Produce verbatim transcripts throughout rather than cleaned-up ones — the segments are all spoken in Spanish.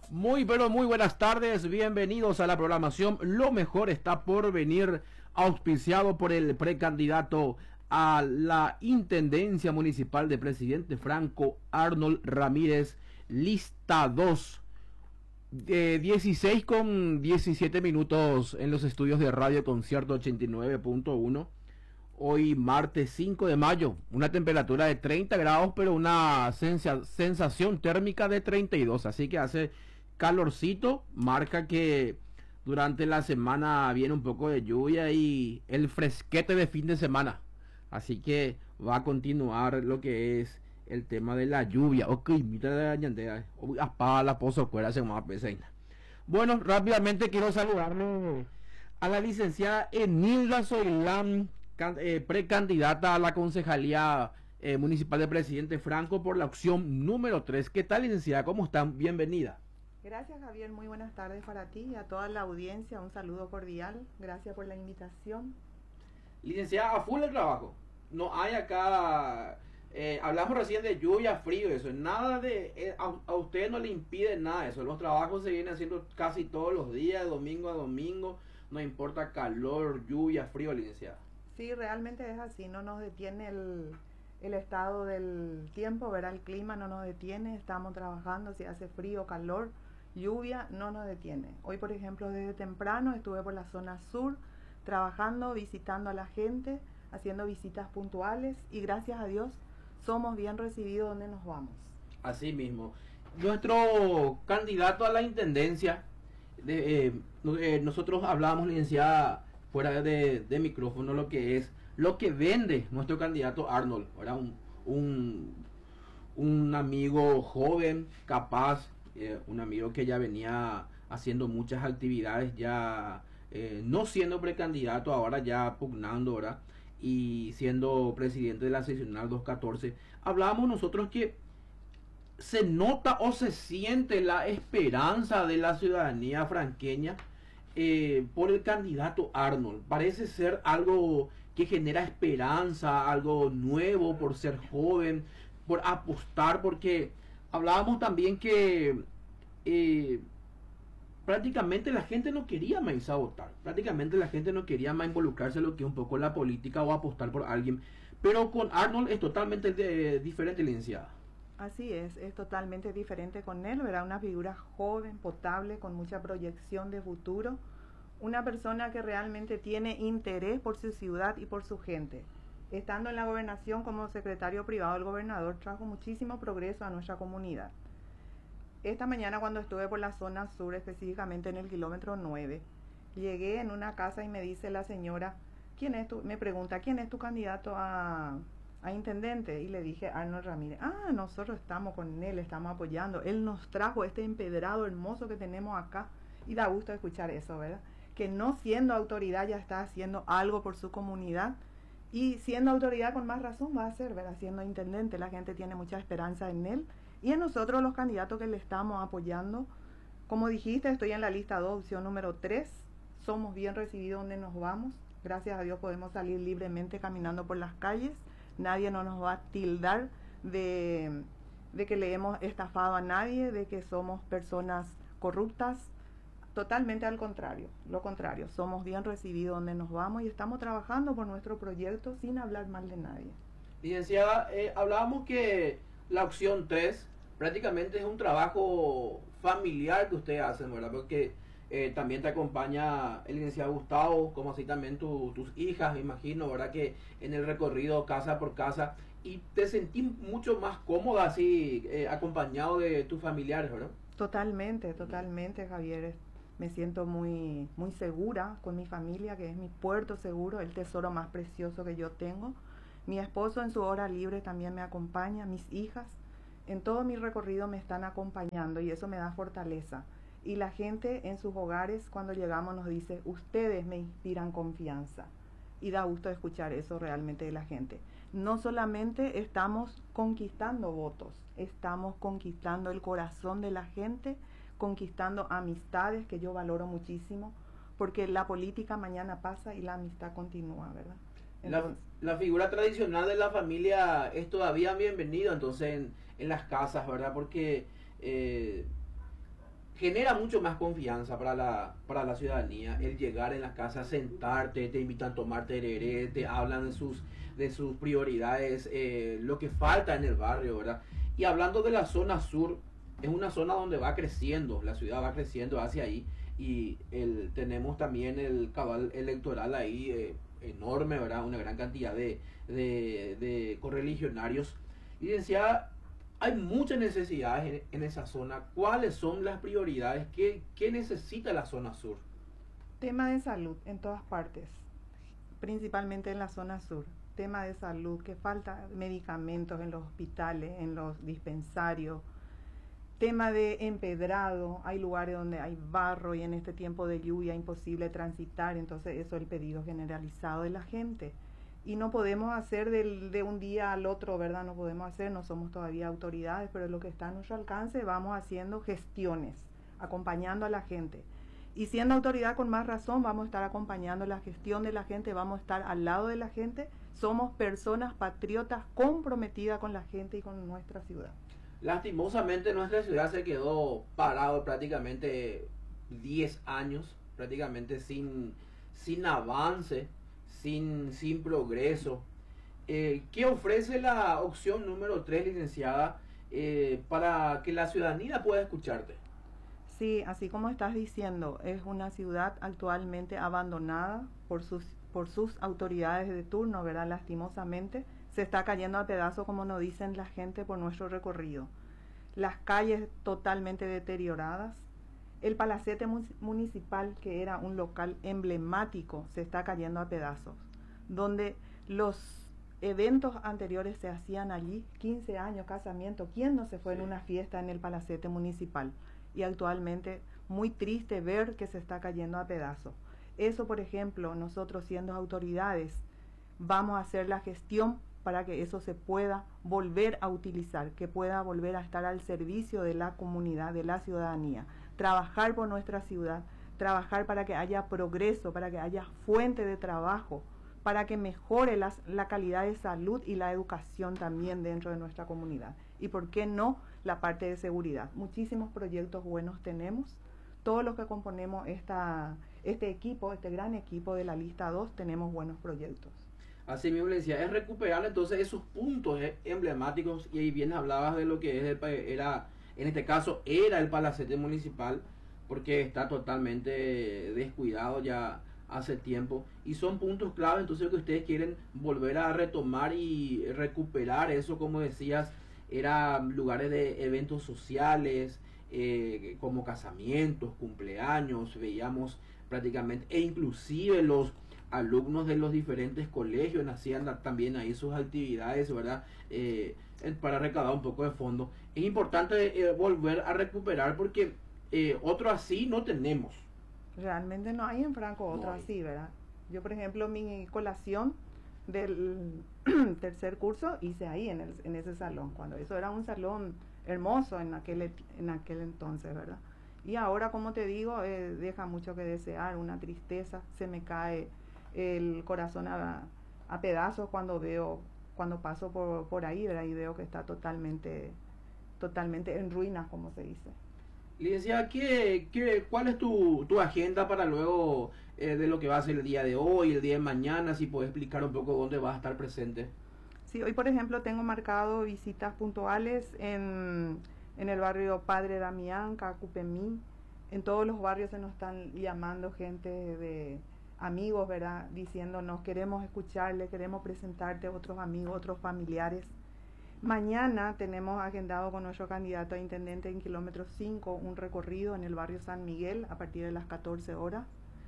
Muy pero muy buenas tardes, bienvenidos a la programación Lo Mejor Está Por Venir, auspiciado por el precandidato a la Intendencia Municipal de Presidente Franco, Arnold Ramírez, lista dos. Eh, dieciséis con diecisiete minutos en los estudios de Radio Concierto ochenta y nueve punto uno. Hoy martes cinco de mayo, una temperatura de treinta grados, pero una sensa sensación térmica de treinta y dos, así que hace calorcito, marca que durante la semana viene un poco de lluvia y el fresquete de fin de semana, así que va a continuar lo que es el tema de la lluvia. Ok, mira la apaga la pozo cuera se llama pesena. Bueno, rápidamente quiero saludarle a la licenciada Enilda Soilán, Eh, precandidata a la concejalía eh, municipal de Presidente Franco por la opción número tres. ¿Qué tal, licenciada? ¿Cómo están? Bienvenida. Gracias, Javier. Muy buenas tardes para ti y a toda la audiencia. Un saludo cordial. Gracias por la invitación. Licenciada, a full el trabajo. No hay acá... Eh, hablamos recién de lluvia, frío, eso. Nada de... Eh, a, a usted no le impide nada eso. Los trabajos se vienen haciendo casi todos los días, de domingo a domingo. No importa calor, lluvia, frío, licenciada. Sí, realmente es así, no nos detiene el, el estado del tiempo, ¿verdad? El clima no nos detiene, estamos trabajando, si hace frío, calor, lluvia, no nos detiene. Hoy, por ejemplo, desde temprano estuve por la zona sur, trabajando, visitando a la gente, haciendo visitas puntuales y gracias a Dios somos bien recibidos donde nos vamos. Así mismo. Nuestro candidato a la intendencia, de, eh, eh, nosotros hablábamos, licenciada, fuera de, de micrófono, lo que es lo que vende nuestro candidato Arnold, ¿verdad? Un, un, un amigo joven, capaz, eh, un amigo que ya venía haciendo muchas actividades, ya eh, no siendo precandidato, ahora ya pugnando, ¿verdad? Y siendo presidente de la seccional doscientos catorce. Hablábamos nosotros que se nota o se siente la esperanza de la ciudadanía franqueña Eh, por el candidato Arnold. Parece ser algo que genera esperanza, algo nuevo por ser joven, por apostar, porque hablábamos también que eh, prácticamente la gente no quería más irse a votar, prácticamente la gente no quería más involucrarse en lo que es un poco la política o apostar por alguien, pero con Arnold es totalmente de, diferente, licenciada. Así es, es totalmente diferente con él, ¿verdad? Una figura joven, potable, con mucha proyección de futuro, una persona que realmente tiene interés por su ciudad y por su gente. Estando en la gobernación como secretario privado del gobernador, trajo muchísimo progreso a nuestra comunidad. Esta mañana cuando estuve por la zona sur, específicamente en el kilómetro nueve, llegué en una casa y me dice la señora, ¿quién es tu? Me pregunta, ¿quién es tu candidato a... a intendente? Y le dije, Arnold Ramírez. Ah, nosotros estamos con él, estamos apoyando, él nos trajo este empedrado hermoso que tenemos acá, y da gusto escuchar eso, ¿verdad? Que no siendo autoridad ya está haciendo algo por su comunidad, y siendo autoridad con más razón va a ser, ¿verdad? Siendo intendente, la gente tiene mucha esperanza en él, y en nosotros los candidatos que le estamos apoyando. Como dijiste, estoy en la lista dos, opción número tres, somos bien recibidos donde nos vamos, gracias a Dios podemos salir libremente caminando por las calles. Nadie no nos va a tildar de, de que le hemos estafado a nadie, de que somos personas corruptas. Totalmente al contrario, lo contrario. Somos bien recibidos donde nos vamos y estamos trabajando por nuestro proyecto sin hablar mal de nadie. Licenciada, eh, hablábamos que la opción tres prácticamente es un trabajo familiar que ustedes hacen, ¿verdad? Porque Eh, también te acompaña el licenciado Gustavo, como así también tu, tus hijas, me imagino, ¿verdad? Que en el recorrido casa por casa, y te sentí mucho más cómoda así, eh, acompañado de tus familiares, ¿verdad? Totalmente, totalmente, Javier. Me siento muy, muy segura con mi familia, que es mi puerto seguro, el tesoro más precioso que yo tengo. Mi esposo en su hora libre también me acompaña, mis hijas. En todo mi recorrido me están acompañando y eso me da fortaleza. Y la gente en sus hogares cuando llegamos nos dice, ustedes me inspiran confianza. Y da gusto escuchar eso realmente de la gente. No solamente estamos conquistando votos, estamos conquistando el corazón de la gente, conquistando amistades que yo valoro muchísimo, porque la política mañana pasa y la amistad continúa, ¿verdad? Entonces, la, la figura tradicional de la familia es todavía bienvenido entonces en, en las casas, ¿verdad? Porque... Eh, genera mucho más confianza para la, para la ciudadanía el llegar en la casa, sentarte, te invitan a tomar tereré, te hablan de sus, de sus prioridades, eh, lo que falta en el barrio, ¿verdad? Y hablando de la zona sur, es una zona donde va creciendo, la ciudad va creciendo hacia ahí, y el, tenemos también el cabal electoral ahí eh, enorme, ¿verdad? Una gran cantidad de, de, de correligionarios. Licenciada, hay muchas necesidades en, en esa zona. ¿Cuáles son las prioridades? ¿Qué, qué necesita la zona sur? Tema de salud en todas partes, principalmente en la zona sur. Tema de salud, que falta medicamentos en los hospitales, en los dispensarios. Tema de empedrado, hay lugares donde hay barro y en este tiempo de lluvia imposible transitar, entonces eso es el pedido generalizado de la gente. Y no podemos hacer del, de un día al otro, ¿verdad? No podemos hacer, no somos todavía autoridades, pero lo que está a nuestro alcance, vamos haciendo gestiones, acompañando a la gente. Y siendo autoridad con más razón, vamos a estar acompañando la gestión de la gente, vamos a estar al lado de la gente. Somos personas patriotas comprometidas con la gente y con nuestra ciudad. Lastimosamente nuestra ciudad se quedó parado prácticamente diez años, prácticamente sin, sin avance, sin, sin progreso. Eh, ¿Qué ofrece la opción número tres, licenciada, eh, para que la ciudadanía pueda escucharte? Sí, así como estás diciendo, es una ciudad actualmente abandonada por sus, por sus autoridades de turno, ¿verdad? Lastimosamente, se está cayendo a pedazos, como nos dicen la gente, por nuestro recorrido. Las calles totalmente deterioradas. El palacete municipal, que era un local emblemático, se está cayendo a pedazos. Donde los eventos anteriores se hacían allí, quince años, casamiento. ¿Quién no se fue sí. en una fiesta en el palacete municipal? Y actualmente, muy triste ver que se está cayendo a pedazos. Eso, por ejemplo, nosotros siendo autoridades, vamos a hacer la gestión para que eso se pueda volver a utilizar, que pueda volver a estar al servicio de la comunidad, de la ciudadanía. Trabajar por nuestra ciudad, trabajar para que haya progreso, para que haya fuente de trabajo, para que mejore las, la calidad de salud y la educación también dentro de nuestra comunidad. Y por qué no la parte de seguridad. Muchísimos proyectos buenos tenemos. Todos los que componemos esta, este equipo, este gran equipo de la lista dos, tenemos buenos proyectos. Así mismo le decía, es recuperar entonces esos puntos eh, emblemáticos, y ahí bien hablabas de lo que es el, era, en este caso era el palacete municipal, porque está totalmente descuidado ya hace tiempo, y son puntos clave entonces que ustedes quieren volver a retomar y recuperar eso, como decías, eran lugares de eventos sociales, eh, como casamientos, cumpleaños, veíamos prácticamente, e inclusive los alumnos de los diferentes colegios hacían también ahí sus actividades, ¿verdad? Eh, para recaudar un poco de fondo. Es importante eh, volver a recuperar porque eh, otro así no tenemos. Realmente no hay en Franco otro no así, ¿verdad? Yo, por ejemplo, mi colación del tercer curso hice ahí en, el, en ese salón, cuando eso era un salón hermoso en aquel, en aquel entonces, ¿verdad? Y ahora, como te digo, eh, deja mucho que desear, una tristeza, se me cae el corazón a, a pedazos cuando veo, cuando paso por, por ahí, ¿verdad? Y veo que está totalmente, totalmente en ruinas, como se dice. Licenciada, ¿qué, qué, ¿cuál es tu, tu agenda para luego eh, de lo que va a ser el día de hoy, el día de mañana? Si puedes explicar un poco dónde vas a estar presente. Sí, hoy por ejemplo tengo marcado visitas puntuales en, en el barrio Padre Damián, Cacupemí. En todos los barrios se nos están llamando gente de amigos, ¿verdad? Diciéndonos, queremos escucharle, queremos presentarte a otros amigos, otros familiares. Mañana tenemos agendado con nuestro candidato a intendente en kilómetro cinco un recorrido en el barrio San Miguel a partir de las catorce horas.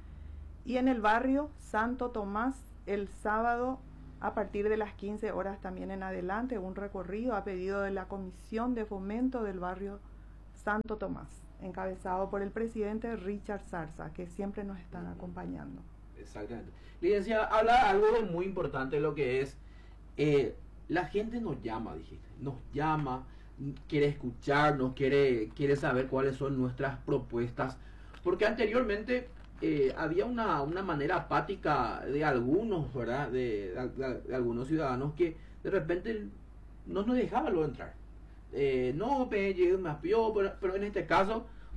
Y en el barrio Santo Tomás el sábado a partir de las quince horas también en adelante, un recorrido a pedido de la Comisión de Fomento del barrio Santo Tomás, encabezado por el presidente Richard Zarza, que siempre nos están acompañando. Exactamente. Licenciada, habla algo de muy importante, lo que es, eh, la gente nos llama, dijiste, nos llama, quiere escucharnos, quiere, quiere saber cuáles son nuestras propuestas, porque anteriormente eh, había una, una manera apática de algunos, ¿verdad? De, de, de algunos ciudadanos que de repente no nos dejaban lo entrar. Eh, no, pero, pero en este caso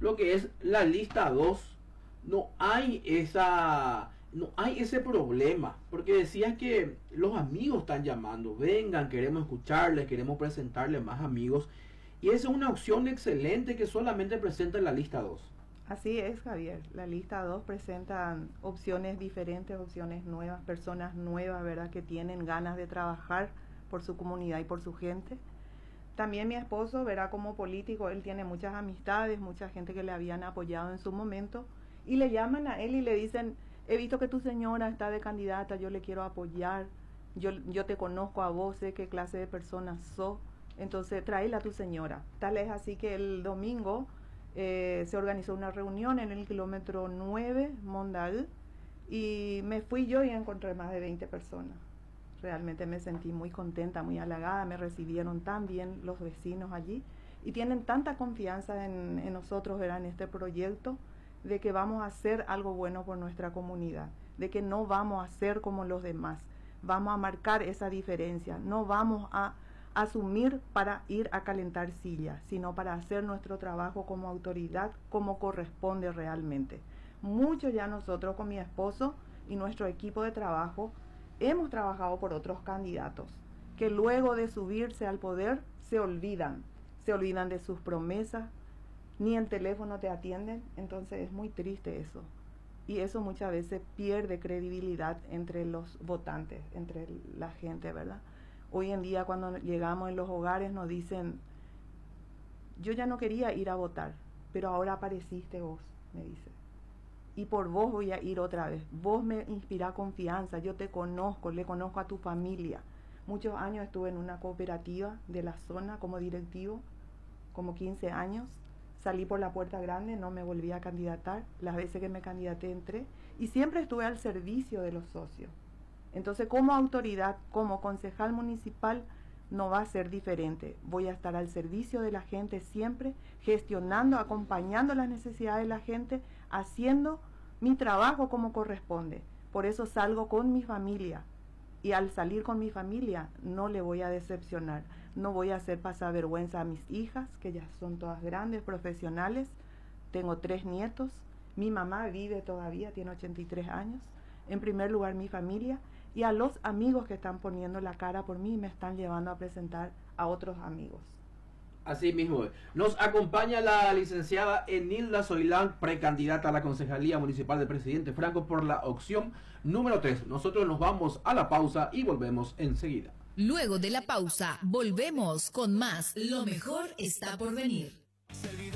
lo que es la lista dos, no hay esa... No hay ese problema, porque decían que los amigos están llamando, vengan, queremos escucharles, queremos presentarles más amigos, y esa es una opción excelente que solamente presenta la lista dos. Así es, Javier, la lista dos presenta opciones diferentes, opciones nuevas, personas nuevas, ¿verdad?, que tienen ganas de trabajar por su comunidad y por su gente. También mi esposo, verá, como político, él tiene muchas amistades, mucha gente que le habían apoyado en su momento, y le llaman a él y le dicen: he visto que tu señora está de candidata, yo le quiero apoyar, yo, yo te conozco a vos, sé qué clase de persona sos, entonces tráela a tu señora. Tal es así que el domingo eh, se organizó una reunión en el kilómetro nueve, Mondal, y me fui yo y encontré más de veinte personas. Realmente me sentí muy contenta, muy halagada, me recibieron tan bien los vecinos allí y tienen tanta confianza en, en nosotros, ¿verdad?, en este proyecto, de que vamos a hacer algo bueno por nuestra comunidad, de que no vamos a ser como los demás, vamos a marcar esa diferencia, no vamos a asumir para ir a calentar sillas, sino para hacer nuestro trabajo como autoridad como corresponde realmente. Mucho ya nosotros con mi esposo y nuestro equipo de trabajo hemos trabajado por otros candidatos que luego de subirse al poder se olvidan, se olvidan de sus promesas, ni el teléfono te atienden, entonces es muy triste eso. Y eso muchas veces pierde credibilidad entre los votantes, entre la gente, ¿verdad? Hoy en día cuando llegamos en los hogares nos dicen: yo ya no quería ir a votar, pero ahora apareciste vos, me dice. Y por vos voy a ir otra vez. Vos me inspirás confianza, yo te conozco, le conozco a tu familia. Muchos años estuve en una cooperativa de la zona como directivo, como quince años. Salí por la puerta grande, no me volví a candidatar. Las veces que me candidaté entré y siempre estuve al servicio de los socios. Entonces, como autoridad, como concejal municipal, no va a ser diferente. Voy a estar al servicio de la gente siempre, gestionando, acompañando las necesidades de la gente, haciendo mi trabajo como corresponde. Por eso salgo con mi familia. Y al salir con mi familia no le voy a decepcionar, no voy a hacer pasar vergüenza a mis hijas, que ya son todas grandes, profesionales. Tengo tres nietos, mi mamá vive todavía, tiene ochenta y tres años. En primer lugar mi familia, y a los amigos que están poniendo la cara por mí me están llevando a presentar a otros amigos. Así mismo, nos acompaña la licenciada Enilda Soilán, precandidata a la Concejalía Municipal del Presidente Franco por la opción número tres. Nosotros nos vamos a la pausa y volvemos enseguida. Luego de la pausa, volvemos con más. Lo mejor está por venir.